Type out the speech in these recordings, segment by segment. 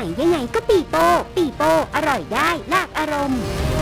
ยังไงก็ปีโป้ปีโป้อร่อยได้ลากอารมณ์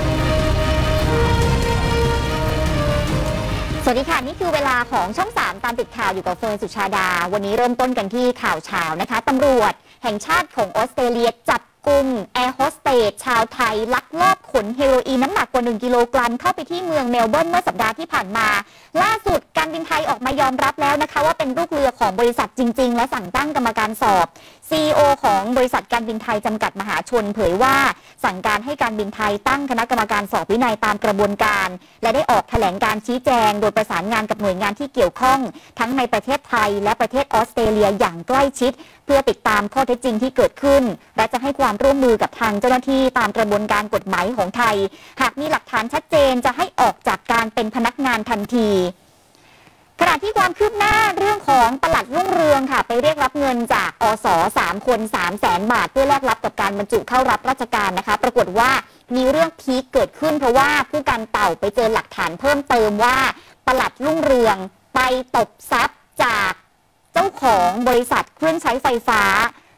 สวัสดีค่ะนี่คือเวลาของช่อง3ตามติดข่าวอยู่กับเฟิร์นสุชาดาวันนี้เริ่มต้นกันที่ข่าวเช้านะคะตำรวจแห่งชาติของออสเตรเลียจับกุมแอร์โฮสเตสชาวไทยลักลอบขนเฮโรอีนน้ำหนักกว่า1 กิโลกรัมเข้าไปที่เมืองเมลเบิร์นเมื่อสัปดาห์ที่ผ่านมาล่าสุดการบินไทยออกมายอมรับแล้วนะคะว่าเป็นลูกเรือของบริษัทจริงๆและสั่งตั้งกรรมการสอบ CEO ของบริษัทการบินไทยจำกัดมหาชนเผยว่าสั่งการให้การบินไทยตั้งคณะกรรมการสอบวินัยตามกระบวนการและได้ออกแถลงการชี้แจงโดยประสานงานกับหน่วยงานที่เกี่ยวข้องทั้งในประเทศไทยและประเทศออสเตรเลียอย่างใกล้ชิดเพื่อติดตามข้อเท็จจริงที่เกิดขึ้นและจะให้ความร่วมมือกับทางเจ้าหน้าที่ตามกระบวนการกฎหมายของไทยหากมีหลักฐานชัดเจนจะให้ออกจากการเป็นพนักงานทันทีขณะที่ความคืบหน้าเรื่องของปลัดรุ่งเรืองค่ะไปเรียกรับเงินจากอส3 คน300,000 บาทเพื่อแลกรับกับการบรรจุเข้ารับราชการนะคะปรากฏว่ามีเรื่องพีคเกิดขึ้นเพราะว่าผู้การเต่าไปเจอหลักฐานเพิ่มเติมว่าปลัดรุ่งเรืองไปตบทรัพย์จากเจ้าของบริษัทเครื่องใช้ไฟฟ้า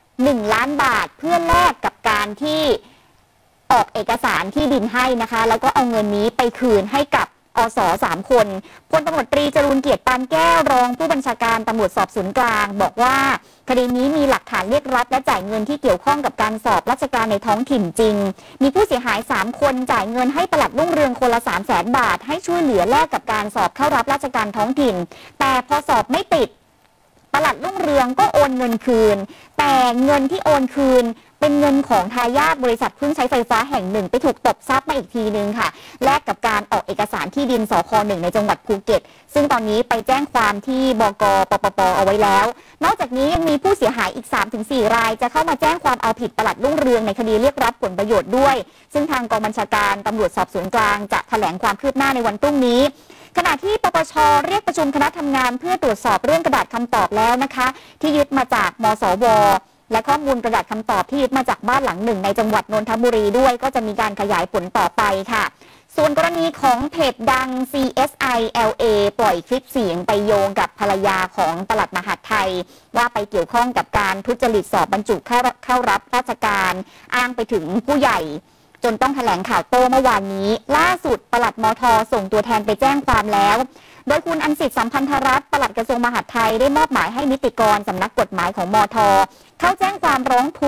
1 ล้านบาทเพื่อแลกกับการที่ออกเอกสารที่ดินให้นะคะแล้วก็เอาเงินนี้ไปคืนให้กับอส3 คนพลตำรวจตรีจรูญเกียรติปานแก้วรองผู้บัญชาการตำรวจสอบสวนกลางบอกว่าคดีนี้มีหลักฐานเรียกรับและจ่ายเงินที่เกี่ยวข้องกับการสอบราชการในท้องถิ่นจริงมีผู้เสียหาย3 คนจ่ายเงินให้ปลัดรุ่งเรืองคนละ300,000 บาทให้ช่วยเหลือแลกกับการสอบเข้ารับราชการท้องถิ่นแต่พอสอบไม่ติดปลัดรุ่งเรืองก็โอนเงินคืนแต่เงินที่โอนคืนเป็นเงินของทายาทบริษัทเครื่องใช้ไฟฟ้าแห่งหนึ่งไปถูกตบทรัพย์มาอีกทีนึงค่ะแลกกับการออกเอกสารที่ดินสค.1ในจังหวัดภูเก็ตซึ่งตอนนี้ไปแจ้งความที่บก.ปปป.เอาไว้แล้วนอกจากนี้ยังมีผู้เสียหายอีก 3-4 รายจะเข้ามาแจ้งความเอาผิดปลัดรุ่งเรืองในคดีเรียกรับผลประโยชน์ด้วยซึ่งทางกองบัญชาการตำรวจสอบสวนกลางจะแถลงความคืบหน้าในวันพรุ่งนี้ขณะที่ปปช.เรียกประชุมคณะทำงานเพื่อตรวจสอบเรื่องกระดาษคำตอบแล้วนะคะที่ยึดมาจากมสว.และข้อมูลกระดาษคำตอบที่ยึดมาจากบ้านหลังหนึ่งในจังหวัดนนทบุรีด้วยก็จะมีการขยายผลต่อไปค่ะส่วนกรณีของเพจดัง CSI LA ปล่อยคลิปเสียงไปโยงกับภรรยาของปลัดมหาดไทยว่าไปเกี่ยวข้องกับการทุจริตสอบบรรจุเข้ารับราชการอ้างไปถึงผู้ใหญ่จนต้องแถลงข่าวโต้เมื่อวานนี้ล่าสุดปลัดมท.ส่งตัวแทนไปแจ้งความแล้วโดยคุณอัญสิทธิ์สัมพันธรัตน์ปลัดกระทรวงมหาดไทยได้มอบหมายให้นิติกรสำนักกฎหมายของมท.เข้าแจ้งความร้องทุกข์